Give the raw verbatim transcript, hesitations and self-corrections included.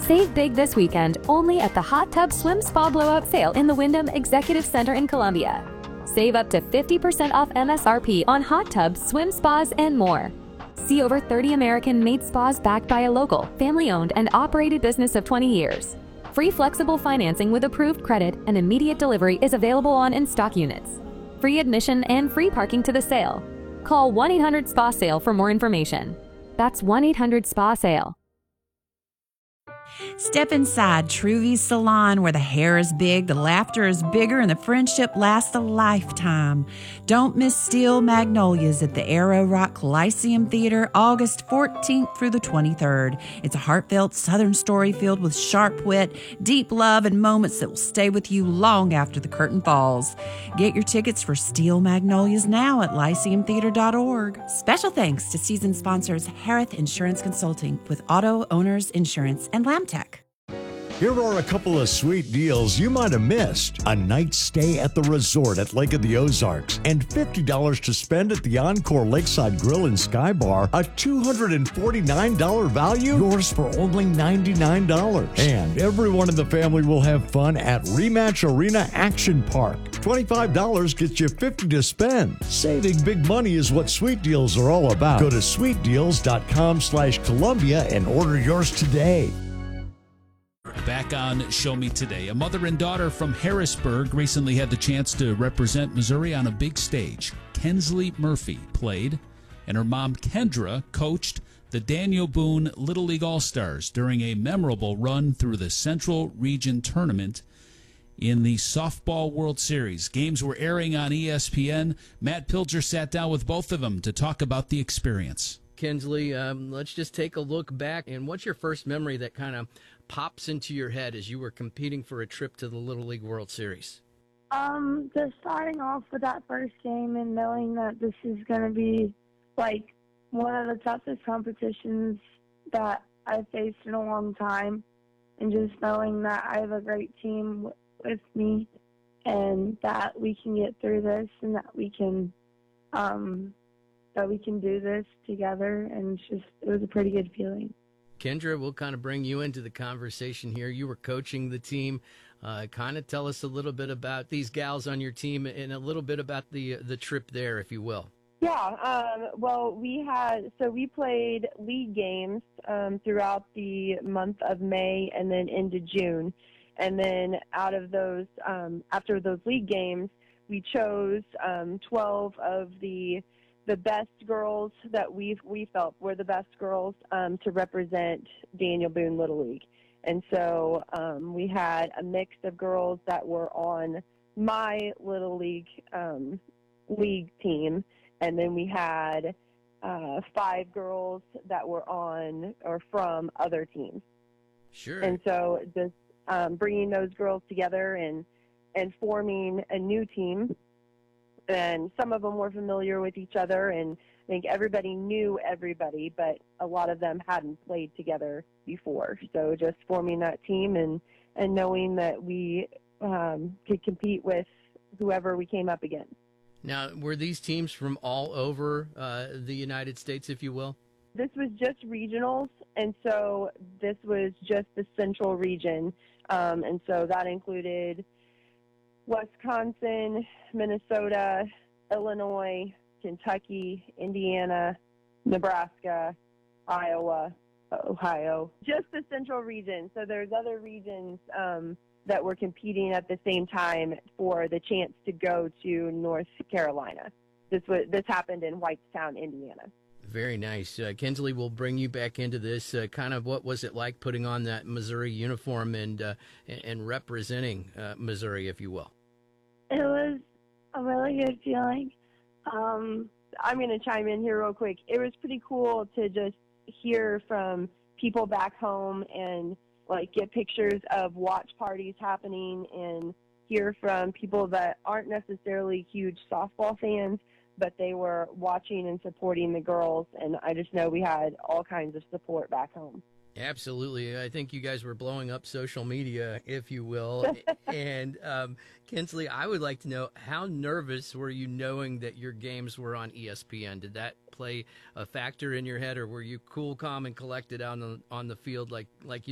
Save big this weekend only at the Hot Tub Swim Spa Blowout Sale in the Wyndham Executive Center in Columbia. Save up to fifty percent off M S R P on hot tubs, swim spas, and more. See over thirty American-made spas backed by a local, family-owned, and operated business of twenty years. Free flexible financing with approved credit and immediate delivery is available on in-stock units. Free admission and free parking to the sale. Call one eight hundred S P A SALE for more information. That's one eight hundred S P A SALE. Step inside Truvy's Salon, where the hair is big, the laughter is bigger, and the friendship lasts a lifetime. Don't miss Steel Magnolias at the Arrow Rock Lyceum Theater, August fourteenth through the twenty-third. It's a heartfelt Southern story filled with sharp wit, deep love, and moments that will stay with you long after the curtain falls. Get your tickets for Steel Magnolias now at lyceum theater dot org. Special thanks to season sponsors Harith Insurance Consulting with Auto Owners Insurance and Lamtech. Here are a couple of sweet deals you might have missed. A night stay at the resort at Lake of the Ozarks and fifty dollars to spend at the Encore Lakeside Grill and Sky Bar. A two hundred forty-nine dollars value, yours for only ninety-nine dollars. And everyone in the family will have fun at Rematch Arena Action Park. twenty-five dollars gets you fifty dollars to spend. Saving big money is what Sweet Deals are all about. Go to sweet deals dot com slash Columbia and order yours today. Back on Show Me Today, a mother and daughter from Harrisburg recently had the chance to represent Missouri on a big stage. Kensley Murphy played, and her mom Kendra coached the Daniel Boone Little League All-Stars during a memorable run through the Central Region Tournament in the Softball World Series. Games were airing on E S P N. Matt Pilger sat down with both of them to talk about the experience. Kensley, um, let's just take a look back. And what's your first memory that kind of pops into your head as you were competing for a trip to the Little League World Series? Um, just starting off with that first game and knowing that this is going to be, like, one of the toughest competitions that I've faced in a long time. And just knowing that I have a great team w- with me and that we can get through this and that we can, um, that we can do this together. And it's just, it was a pretty good feeling. Kendra, we'll kind of bring you into the conversation here. You were coaching the team. Uh, kind of tell us a little bit about these gals on your team and a little bit about the the trip there, if you will. Yeah, um, well, we had, so we played league games um, throughout the month of May and then into June. And then out of those, um, after those league games, we chose um, twelve of the the best girls that we we felt were the best girls um, to represent Daniel Boone Little League. And so um, we had a mix of girls that were on my Little League um, league team, and then we had uh, five girls that were on or from other teams. Sure. And so just um, bringing those girls together and, and forming a new team. And some of them were familiar with each other, and I think everybody knew everybody, but a lot of them hadn't played together before. So just forming that team and, and knowing that we um, could compete with whoever we came up against. Now, were these teams from all over uh, the United States, if you will? This was just regionals, and so this was just the central region. Um, and so that included Wisconsin, Minnesota, Illinois, Kentucky, Indiana, Nebraska, Iowa, Ohio, just the central region. So there's other regions um, that were competing at the same time for the chance to go to North Carolina. This was this happened in Whitestown, Indiana. Very nice. Uh, Kensley, we'll bring you back into this. Uh, kind of what was it like putting on that Missouri uniform and uh, and representing uh, Missouri, if you will? It was a really good feeling. Um, I'm going to chime in here real quick. It was pretty cool to just hear from people back home and like get pictures of watch parties happening and hear from people that aren't necessarily huge softball fans, but they were watching and supporting the girls. And I just know we had all kinds of support back home. Absolutely. I think you guys were blowing up social media, if you will. and um, Kensley, I would like to know, how nervous were you knowing that your games were on E S P N? Did that play a factor in your head, or were you cool, calm, and collected on the on the field like like you